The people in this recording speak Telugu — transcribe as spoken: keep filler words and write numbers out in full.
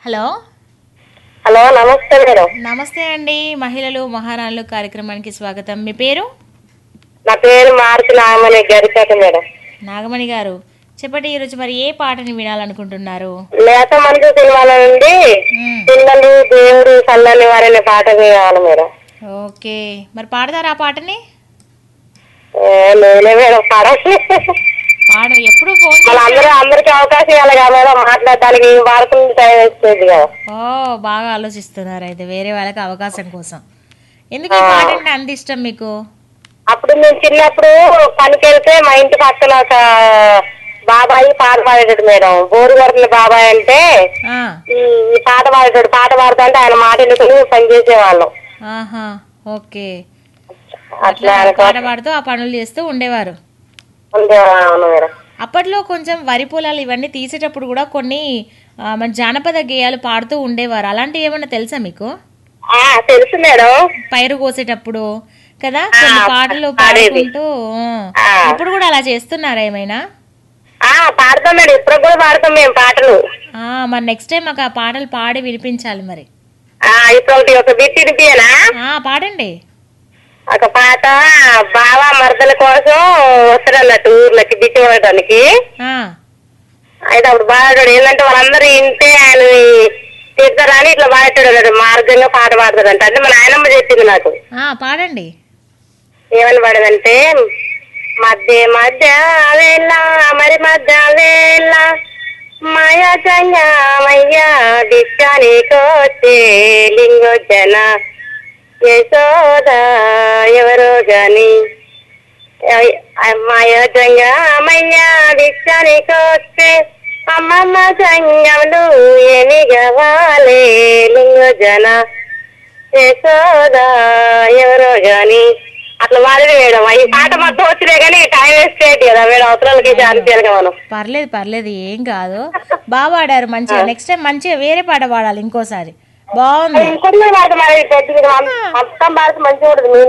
హలో హలో నమస్తే మేడం. నమస్తే అండి. మహిళలు మహారాణులు కార్యక్రమానికి స్వాగతం. మీ పేరు? నా పేరు మారుతి నాగమణి గరిపేట మేడం. నాగమణి గారు, చెప్పండి ఈరోజు మరి ఏ పాటని వినాలనుకుంటున్నారు? లేత మనసు సినిమాల నుండి మ్మ్. పిల్లలు దేవుడు చల్లని వారనే పాట కావాలి మేడం. ఓకే, మరి పాడతారా ఆ పాటని? ఏ, నేనే మేడం పాడాలి. పాడు. ఎప్పుడు ఫోన్ మళ్ళీ అందరూ చేశారు? అందరికి అవకాశం ఇవ్వాలి కదా మేడం, మాట్లాడడానికి వాడుతుంది టైం వేస్తుంది కదా. ఓ, బాగా ఆలోచిస్తున్నారు అయితే వేరే వాళ్ళకి అవకాశం కోసం. ఎందుకు ఈ పాట అంటే అంత ఇష్టం మీకు? అప్పుడు మేము చిన్నప్పుడు పనికి వెళ్తే మా ఇంటి పక్కన ఒక బాబాయి పాట పాడేటాడు మేడం. బోరు కొడుతున్న బాబాయ్ అంటే ఆ, ఈ ఈ పాట పాడేటాడు. పాట పాడుతా అంటే ఆయన మాట ఎన్నుకుని పని చేసేవాళ్ళం. ఆహా, ఓకే. అట్లా అట్లా పాట పాడుతూ ఆ పనులు చేస్తూ ఉండేవారు. అవును మేడం. అప్పట్లో కొంచెం వరి పొలాలు ఇవన్నీ తీసేటప్పుడు కూడా కొన్ని ఆ, మన జానపద గేయాలు పాడుతూ ఉండేవారు. అలాంటివి ఏమన్నా తెలుసా మీకు? ఆ తెలుసు మేడం. పైరు కోసేటప్పుడు కదా కొన్ని పాటలు పాడేది. పాడుకుంటూ ఆ, ఆ. ఇప్పుడు కూడా అలా చేస్తున్నారా ఏమైనా? ఆ పాడతాం మేడం, ఇప్పుడు కూడా పాడతాం మేము పాటలు. ఆ, మరి నెక్స్ట్ టైం మాకు ఆ పాటలు పాడి వినిపించాలి మరి. ఆ ఇప్పుడు ఒకటి ఒక బిట్ వినిపియనా? ఆ, పాడండి. ఒక పాట బావ మరదల కోసం వస్తాడు అన్నట్టు ఊర్లకి బిట్టి పడటానికి. ఆ, అయితే అప్పుడు బాడాడు ఏంటంటే వాళ్ళందరూ ఇంటే ఆయన తిడతారని ఇట్లా పాడతాడు అన్నాడు. మార్గంగా పాట పాడతాడంట. అంటే మా నాయనమ్మ చెప్పింది నాకు. ఆ, పాడండి. ఏమని పాడదంటే, మధ్య మధ్య వేళ మరి మధ్య వేళ మాయా చంగమయ్యా బిచ్చానికొచ్చే లింగోజన యశోద ఎవరో గాని మాయా చంగమయ్యా బిచ్చానికొచ్చే అమ్మమ్మ సంగములు ఎనిగవాలే లింగోజన యశోద ఎవరో గాని అట్లా వాడేది మేడం. ఈ పాట మొత్తం వచ్చినా కానీ టైం వేస్ట్ అయ్యేది కదా మేడం, అవతరాలకి అనిపించాలి మనం. పర్లేదు పర్లేదు, ఏం కాదు. బాగా పాడారు మంచిగా. నెక్స్ట్ టైం మంచిగా వేరే పాట పాడాలి ఇంకోసారి. బాగుంది. ఇంకొన్ని పాట మరి మొత్తం పాడితే మంచిగా ఉంటుంది.